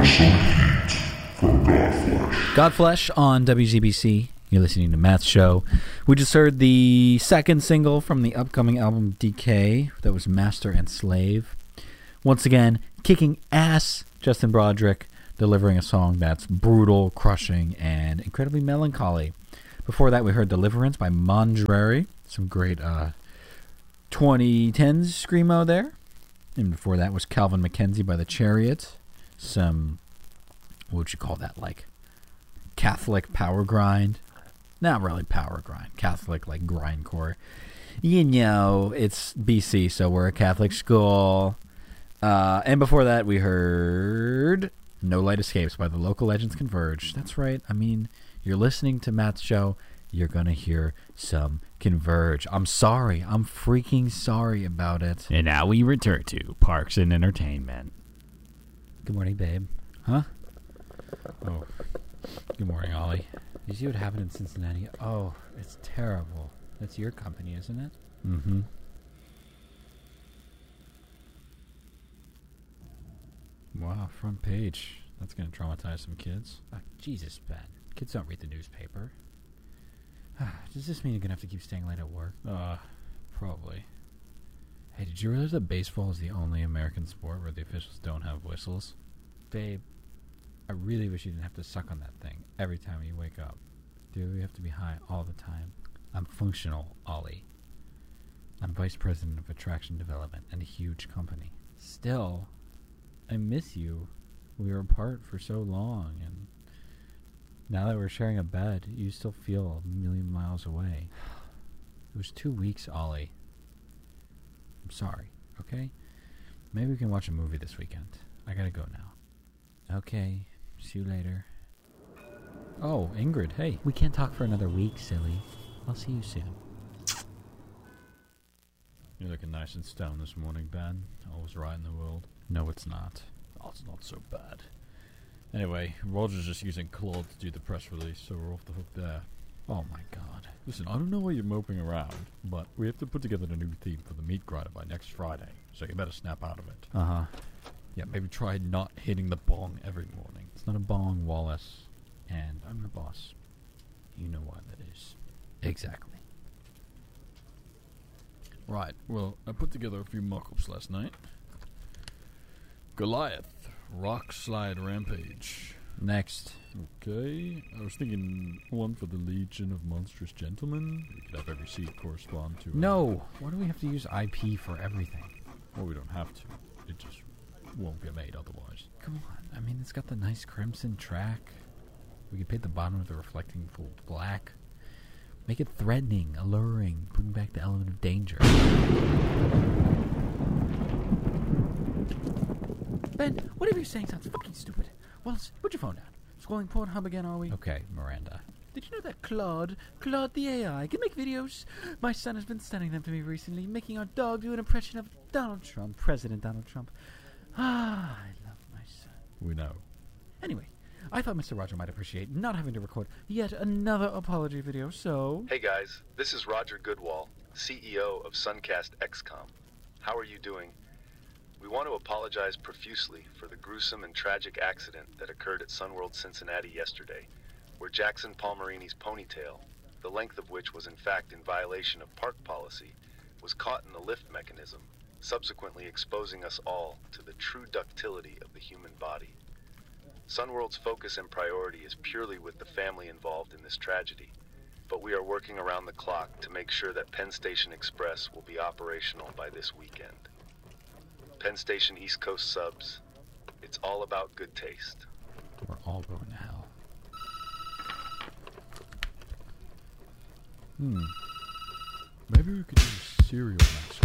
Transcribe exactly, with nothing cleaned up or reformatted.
Godflesh on W Z B C. You're listening to Matt's Show. We just heard the second single from the upcoming album D K. That was Master and Slave. Once again, kicking ass, Justin Broderick, delivering a song that's brutal, crushing, and incredibly melancholy. Before that, we heard Deliverance by Mondreri. Some great uh, twenty tens screamo there. And before that was Calvin McKenzie by The Chariot. Some, what would you call that, like Catholic power grind? Not really power grind. Catholic, like, grindcore. You know, it's B C, so we're a Catholic school. Uh, and before that, we heard No Light Escapes by The Local Legends Converge. That's right. I mean, you're listening to Matt's Show. You're going to hear some Converge. I'm sorry. I'm freaking sorry about it. And now we return to Parks and Entertainment. Good morning, babe. Huh? Oh. Good morning, Ollie. Did you see what happened in Cincinnati? Oh, it's terrible. That's your company, isn't it? Mm-hmm. Wow, front page. That's going to traumatize some kids. Oh, Jesus, Ben. Kids don't read the newspaper. Does this mean you're going to have to keep staying late at work? Uh, probably. Hey, did you realize that baseball is the only American sport where the officials don't have whistles? Babe, I really wish you didn't have to suck on that thing every time you wake up. Dude, we have to be high all the time. I'm functional, Ollie. I'm vice president of attraction development at a huge company. Still, I miss you. We were apart for so long, and now that we're sharing a bed, you still feel a million miles away. It was two weeks, Ollie. I'm sorry, okay? Maybe we can watch a movie this weekend. I gotta go now. Okay, see you later. Oh, Ingrid, hey. We can't talk for another week, silly. I'll see you soon. You're looking nice and stoned this morning, Ben. Always right in the world. No, it's not. Oh, it's not so bad. Anyway, Roger's just using Claude to do the press release, so we're off the hook there. Oh my god. Listen, I don't know why you're moping around, but we have to put together a new theme for the meat grinder by next Friday, so you better snap out of it. Uh-huh. Yeah, maybe try not hitting the bong every morning. It's not a bong, Wallace. And I'm your boss. You know why that is. Exactly. Right, well, I put together a few mock-ups last night. Goliath, Rock Slide Rampage. Next. Okay, I was thinking one for the Legion of Monstrous Gentlemen. We could have every seat correspond to... No! Why do we have to use I P for everything? Well, we don't have to. It just won't get made otherwise. Come on, I mean, it's got the nice crimson track. We could paint the bottom with the reflecting full black. Make it threatening, alluring, bring back the element of danger. Ben, whatever you're saying sounds fucking stupid. Wallace, put your phone down. Scrolling Pornhub again, are we? Okay, Miranda. Did you know that Claude, Claude the A I, can make videos? My son has been sending them to me recently, making our dog do an impression of Donald Trump, President Donald Trump. Ah, I love my son. We know. Anyway, I thought Mister Roger might appreciate not having to record yet another apology video, so... Hey guys, this is Roger Goodwall, C E O of Suncast X COM. How are you doing? We want to apologize profusely for the gruesome and tragic accident that occurred at Sunworld Cincinnati yesterday, where Jackson Palmerini's ponytail, the length of which was in fact in violation of park policy, was caught in the lift mechanism, subsequently exposing us all to the true ductility of the human body. Sunworld's focus and priority is purely with the family involved in this tragedy, but we are working around the clock to make sure that Penn Station Express will be operational by this weekend. Penn Station East Coast subs, it's all about good taste. We're all going to hell. Hmm. Maybe we could do a cereal next